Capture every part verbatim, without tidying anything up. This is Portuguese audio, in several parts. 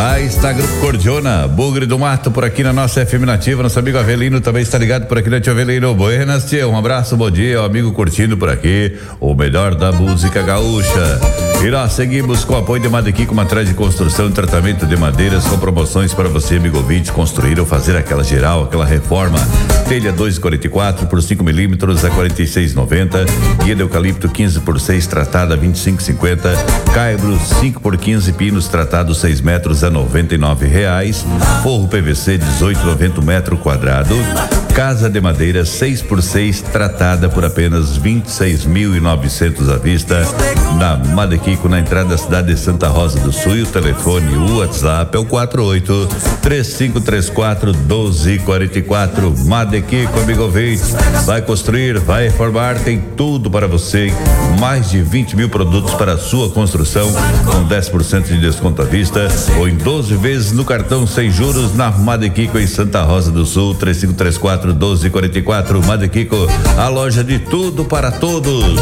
Aí está Grupo Cordiona, Bugre do Mato por aqui na nossa F M Nativa. Nosso amigo Avelino também está ligado por aqui, né, tio Avelino? Buenas, tia, um abraço, bom dia, o amigo curtindo por aqui o melhor da música gaúcha. E nós seguimos com o apoio de Madequi, com materiais de construção e tratamento de madeiras, com promoções para você, amigo ouvinte, construir ou fazer aquela geral, aquela reforma. Telha dois e quarenta e quatro por cinco milímetros a quarenta e seis e noventa. Guia de eucalipto quinze por seis tratada vinte e cinco e cinquenta. Caibro cinco por quinze pinos tratados seis metros a noventa e nove reais. Forro P V C dezoito e noventa metro quadrado. Casa de madeira seis por seis tratada por apenas vinte e seis mil e novecentos à vista na Madequico, na entrada da cidade de Santa Rosa do Sul. E o telefone, o WhatsApp é o quatro oito três cinco três quatro doze quarenta e quatro. Madequico, amigo ouvinte, vai construir, vai reformar, tem tudo para você. Mais de vinte mil produtos para a sua construção, com dez por cento de desconto à vista ou em doze vezes no cartão sem juros na Madequico, em Santa Rosa do Sul. Três cinco três quatro doze quarenta e quatro. Madequico, a loja de tudo para todos.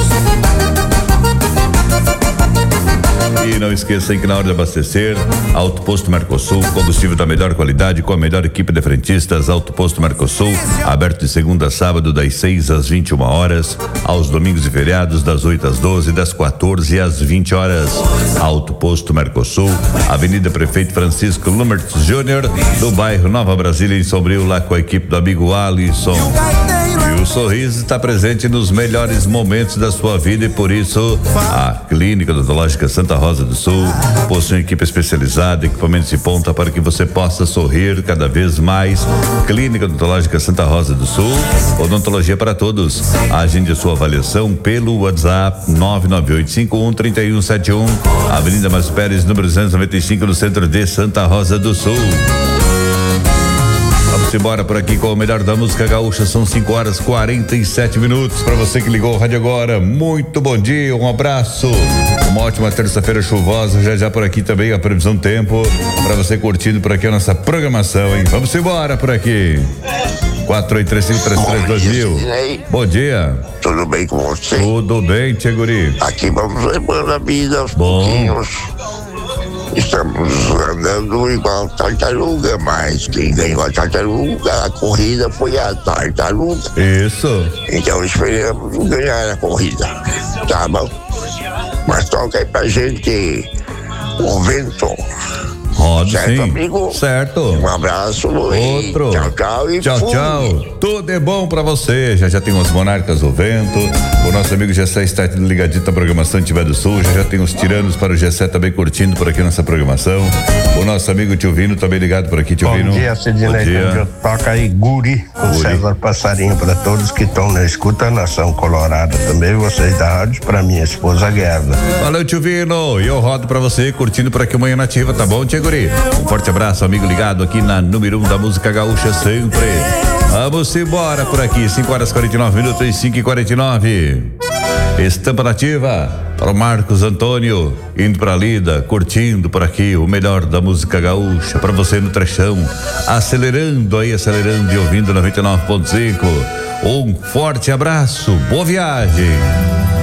E não esqueçam que na hora de abastecer, Alto Posto Mercosul, combustível da melhor qualidade com a melhor equipe de frentistas. Alto Posto Mercosul, aberto de segunda a sábado das seis às vinte e uma horas, aos domingos e feriados das oito às doze, das quatorze às vinte horas. Alto Posto Mercosul, Avenida Prefeito Francisco Lumertz Júnior, do bairro Nova Brasília, em Sombrio, lá com a equipe do amigo Alisson. E o sorriso está presente nos melhores momentos da sua vida, e por isso a Clínica Odontológica Santa Rosa do Sul possui uma equipe especializada, equipamentos de ponta para que você possa sorrir cada vez mais. Clínica Odontológica Santa Rosa do Sul, odontologia para todos. Agende a sua avaliação pelo WhatsApp nove nove oito cinco um três um sete um, Avenida Márcio Pérez, número duzentos e noventa e cinco, no centro de Santa Rosa do Sul. Vamos embora por aqui com o melhor da música gaúcha. São cinco horas e quarenta e sete minutos. Para você que ligou o rádio agora, muito bom dia, um abraço. Uma ótima terça-feira chuvosa. Já já por aqui também a previsão do tempo para você curtindo por aqui a nossa programação, hein? Vamos embora por aqui. quatro oito três cinco três três dois mil. Bom dia. Tudo bem com você? Tudo bem, tia Guri. Aqui vamos levando a vida aos Bom. pouquinhos. Estamos andando igual tartaruga, mas quem ganhou a tartaruga, a corrida foi a tartaruga. Isso. Então esperamos ganhar a corrida, tá bom? Mas toca aí pra gente o vento. Rodo, certo, sim. amigo? Certo. Um abraço. Outro. E tchau, tchau e Tchau, fui. tchau. Tudo é bom pra você. Já já tem os Monarcas do Vento. O nosso amigo Gessé está ligadinho na programação Tiver do Sul. Já já tem os Tiranos para o Gessé também curtindo por aqui nossa programação. O nosso amigo Tio Vino também ligado por aqui, Tio Bom Vino. dia, Sidney. dia. Toca aí Guri com Guri. César Passarinho para todos que estão na escuta, Nação Colorada. Também vocês da rádio, para minha esposa Gerda. Valeu, Tio Vino. E eu rodo pra você curtindo por aqui Manhã Nativa, tá bom, Tia Guri? Um forte abraço, amigo ligado aqui na número um da música gaúcha sempre. Vamos embora por aqui, cinco horas e quarenta e nove minutos e cinco e quarenta e nove. Estampa Nativa para o Marcos Antônio, indo pra Lida, curtindo por aqui o melhor da música gaúcha para você no trechão, acelerando aí, acelerando e ouvindo noventa e nove ponto cinco. Um forte abraço, boa viagem.